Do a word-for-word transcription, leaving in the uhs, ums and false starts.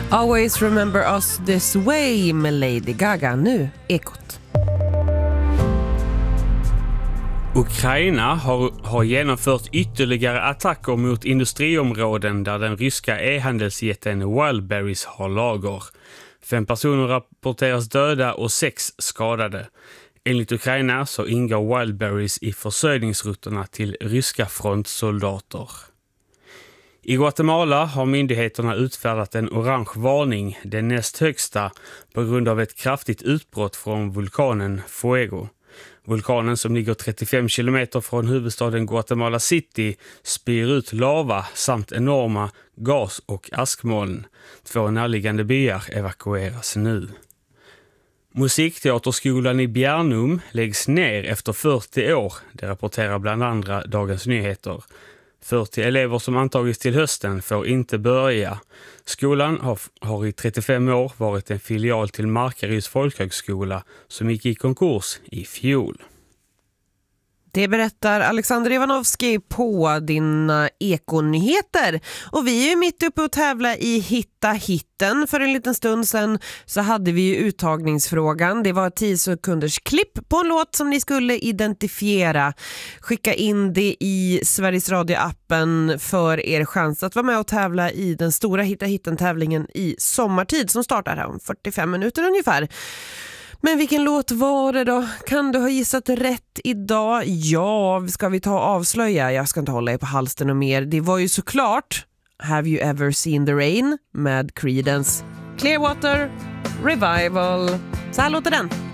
Always remember us this way med Lady Gaga. Nu, Ekot. Ukraina har, har genomfört ytterligare attacker mot industriområden där den ryska e-handelsjätten Wildberries har lager. Fem personer rapporteras döda och sex skadade. Enligt Ukraina så ingår Wildberries i försörjningsrutterna till ryska frontsoldater. I Guatemala har myndigheterna utfärdat en orange varning, den näst högsta, på grund av ett kraftigt utbrott från vulkanen Fuego. Vulkanen, som ligger trettiofem kilometer från huvudstaden Guatemala City, spyr ut lava samt enorma gas- och askmoln. Två närliggande byar evakueras nu. Musikteaterskolan i Bjärnum läggs ner efter fyrtio år, det rapporterar bland andra Dagens Nyheter. fyrtio elever som antagits till hösten får inte börja. Skolan har, har i trettiofem år varit en filial till Markaryds folkhögskola som gick i konkurs i fjol. Det berättar Alexander Ivanovski på dina Ekonyheter. Och vi är ju mitt uppe och tävla i Hitta hitten. För en liten stund sedan så hade vi ju uttagningsfrågan. Det var tio sekunders klipp på en låt som ni skulle identifiera. Skicka in det i Sveriges Radio-appen för er chans att vara med och tävla i den stora Hitta hitten-tävlingen i sommartid som startar här om fyrtiofem minuter ungefär. Men vilken låt var det då? Kan du ha gissat rätt idag? Ja, ska vi ta och avslöja? Jag ska inte hålla er på halsen och mer. Det var ju såklart Have You Ever Seen the Rain med Creedence Clearwater Revival. Så här låter den.